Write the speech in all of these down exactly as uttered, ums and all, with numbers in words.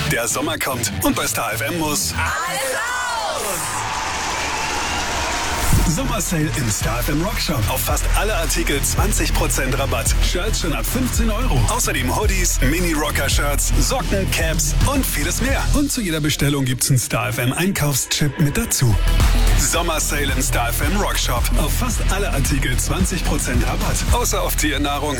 Der Sommer kommt und bei Star F M muss alles raus! Sommersale im Star F M Rock Shop. Auf fast alle Artikel zwanzig Prozent Rabatt. Shirts schon ab fünfzehn Euro. Außerdem Hoodies, Mini-Rocker-Shirts, Socken, Caps und vieles mehr. Und zu jeder Bestellung gibt's einen Star F M Einkaufschip mit dazu. Sommersale im Star F M Rock Shop. Auf fast alle Artikel zwanzig Prozent Rabatt. Außer auf Tiernahrung.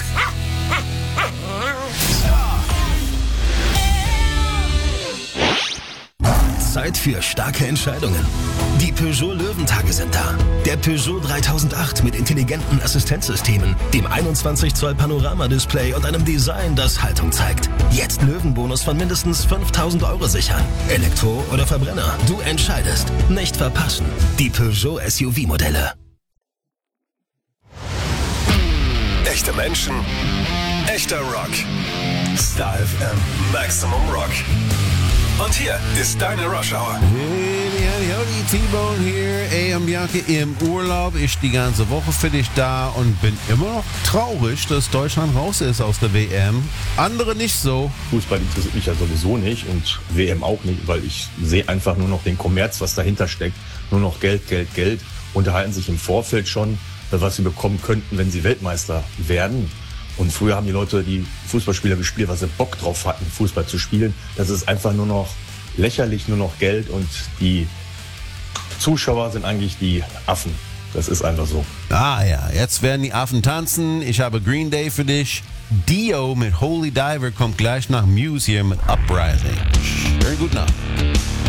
Zeit für starke Entscheidungen. Die Peugeot Löwentage sind da. Der Peugeot dreitausendacht mit intelligenten Assistenzsystemen, dem einundzwanzig Zoll Panorama-Display und einem Design, das Haltung zeigt. Jetzt Löwenbonus von mindestens fünftausend Euro sichern. Elektro oder Verbrenner, du entscheidest. Nicht verpassen. Die Peugeot S U V-Modelle. Echte Menschen, echter Rock. Star F M Maximum Rock. Und hier ist deine Rush Hour. Hey, howdy, howdy, T-Bone hier. Ey, am Bianca im Urlaub. Ich die ganze Woche für dich da und bin immer noch traurig, dass Deutschland raus ist aus der W M. Andere nicht so. Fußball interessiert mich ja sowieso nicht und W M auch nicht, weil ich sehe einfach nur noch den Kommerz, was dahinter steckt. Nur noch Geld, Geld, Geld. Unterhalten sich im Vorfeld schon, was sie bekommen könnten, wenn sie Weltmeister werden. Und früher haben die Leute, die Fußballspieler gespielt, was sie Bock drauf hatten, Fußball zu spielen. Das ist einfach nur noch lächerlich, nur noch Geld. Und die Zuschauer sind eigentlich die Affen. Das ist einfach so. Ah ja, jetzt werden die Affen tanzen. Ich habe Green Day für dich. Dio mit Holy Diver kommt gleich nach Muse hier mit Uprising. Schönen guten Abend.